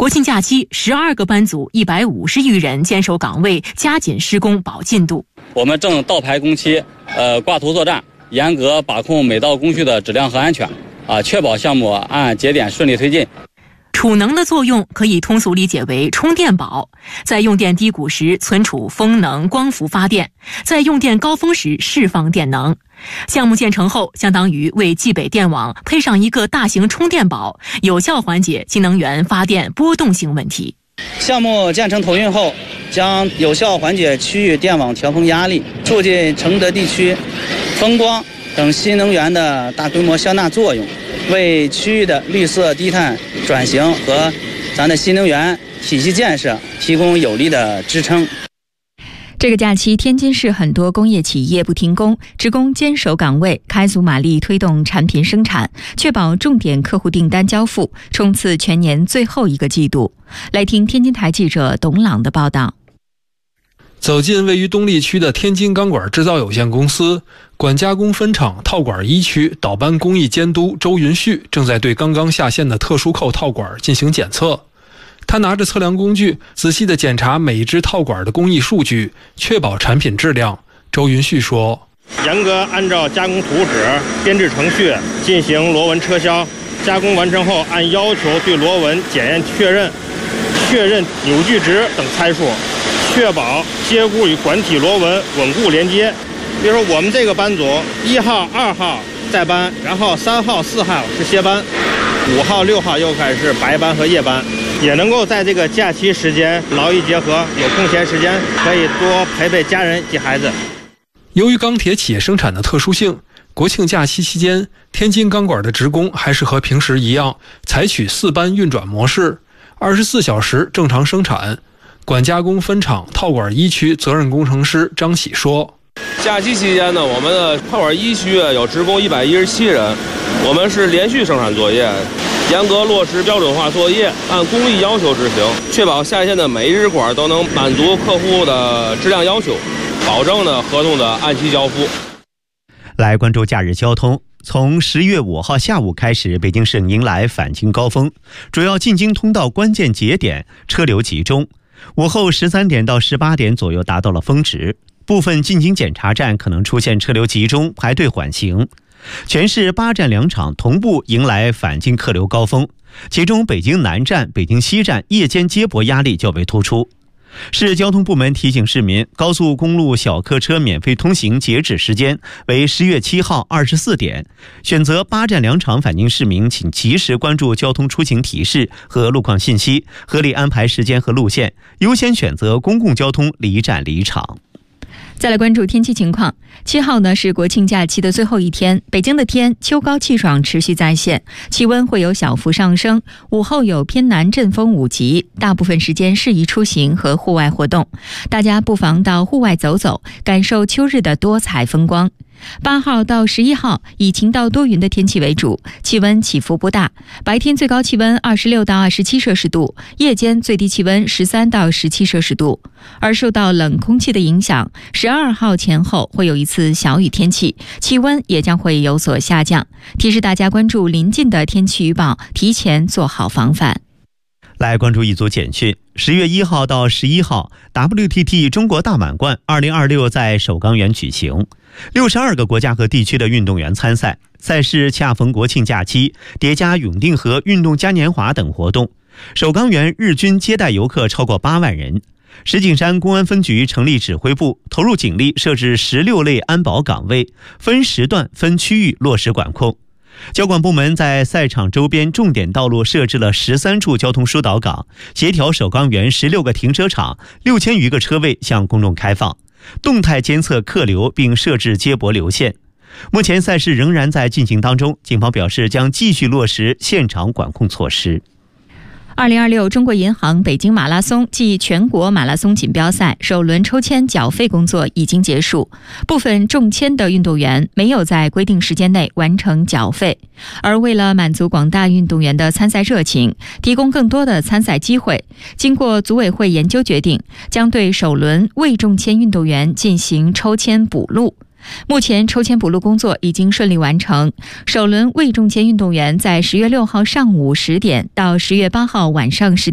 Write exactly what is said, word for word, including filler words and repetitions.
国庆假期，十二个班组一百五十余人坚守岗位，加紧施工保进度。 我们正倒排工期，呃，挂图作战，严格把控每道工序的质量和安全，啊，确保项目按节点顺利推进。 储能的作用可以通俗理解为充电宝，在用电低谷时存储风能光伏发电，在用电高峰时释放电能。项目建成后，相当于为冀北电网配上一个大型充电宝，有效缓解新能源发电波动性问题。 项目建成投运后，将有效缓解区域电网调峰压力，促进承德地区风光等新能源的大规模消纳作用，为区域的绿色低碳转型和咱的新能源体系建设提供有力的支撑。 这个假期，天津市很多工业企业不停工，职工坚守岗位，开足马力推动产品生产，确保重点客户订单交付，冲刺全年最后一个季度。来听天津台记者董朗的报道。 走进位于东丽区的天津钢管制造有限公司管加工分厂套管一区导班工艺监督周云旭正在对刚刚下线的特殊扣套管进行检测。他拿着测量工具，仔细地检查每一只套管的工艺数据，确保产品质量。周云旭说：“ 严格按照加工图纸、编制程序进行螺纹车销，加工完成后按要求对螺纹检验确认，确认扭矩值等参数，确保接箍与管体螺纹稳固连接。比如说我们这个班组，一号、二号在班，然后三号、四号是歇班，五号、六号又开始白班和夜班。”也能够在这个假期时间劳逸结合，有空闲时间可以多陪陪家人及孩子。 由于钢铁企业生产的特殊性，国庆假期期间，天津钢管的职工还是和平时一样，采取四班运转模式，二十四小时正常生产。管加工分厂套管一区责任工程师张喜说：“ 假期期间呢，我们的套管一区有职工一百一十七人，我们是连续生产作业。”严格落实标准化作业，按工艺要求执行，确保下线的每一支管都能满足客户的质量要求，保证呢合同的按期交付。 来关注假日交通。从十月五号下午开始，北京市迎来返京高峰，主要进京通道关键节点车流集中，午后十三点到十八点左右达到了峰值，部分进京检查站可能出现车流集中、排队缓行。全市八站两场同步迎来返京客流高峰，其中北京南站、北京西站夜间接驳压力较为突出。市交通部门提醒市民，高速公路小客车免费通行截止时间为十月七号二十四点。选择八站两场返京市民，请及时关注交通出行提示和路况信息，合理安排时间和路线，优先选择公共交通离站离场。 再来关注天气情况。七号呢是国庆假期的最后一天，北京的天秋高气爽持续在线，气温会有小幅上升，午后有偏南阵风五级，大部分时间适宜出行和户外活动，大家不妨到户外走走，感受秋日的多彩风光。八号到十一号以晴到多云的天气为主，气温起伏不大，白天最高气温二十六到二十七摄氏度，夜间最低气温十三到十七摄氏度。而受到冷空气的影响，十二号前后会有一次小雨天气，气温也将会有所下降，提示大家关注临近的天气预报，提前做好防范。 来关注一组简讯。十月一号到十一号 W T T 中国大满贯二零二六在首钢园举行，六十二个国家和地区的运动员参赛，赛事恰逢国庆假期，叠加永定河运动嘉年华等活动，首钢园日均接待游客超过八万人。石景山公安分局成立指挥部，投入警力设置十六类安保岗位，分时段分区域落实管控。交管部门在赛场周边重点道路设置了十三处交通疏导岗，协调首钢园十六个停车场六千余个车位向公众开放，动态监测客流并设置接驳流线。目前赛事仍然在进行当中，警方表示将继续落实现场管控措施。 二零二六中国银行北京马拉松暨全国马拉松锦标赛首轮抽签缴费工作已经结束，部分中签的运动员没有在规定时间内完成缴费，而为了满足广大运动员的参赛热情，提供更多的参赛机会，经过组委会研究决定，将对首轮未中签运动员进行抽签补录。目前抽签补录工作已经顺利完成，首轮未中签运动员在十月六号上午十点到十月八号晚上十点